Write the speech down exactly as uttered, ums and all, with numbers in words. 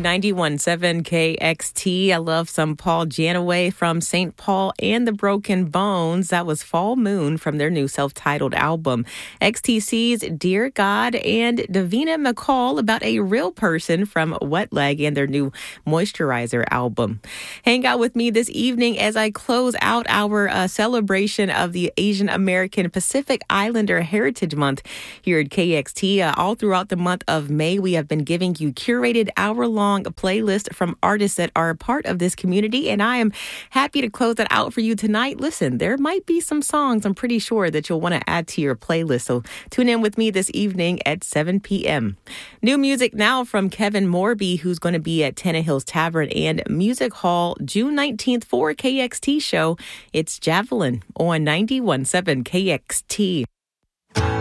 ninety-one point seven K X T. I love some Paul Janaway from Saint Paul and the Broken Bones. That was Fall Moon from their new self-titled album. X T C's Dear God and Davina McCall about a real person from Wet Leg and their new Moisturizer album. Hang out with me this evening as I close out our uh, celebration of the Asian American Pacific Islander Heritage Month here at K X T. Uh, all throughout the month of May, we have been giving you curated hour-long playlist from artists that are a part of this community, and I am happy to close that out for you tonight. Listen, there might be some songs I'm pretty sure that you'll want to add to your playlist, so tune in with me this evening at seven p.m. New music now from Kevin Morby, who's going to be at Tannehill's Tavern and Music Hall June nineteenth for K X T show. It's Javelin on ninety-one point seven K X T.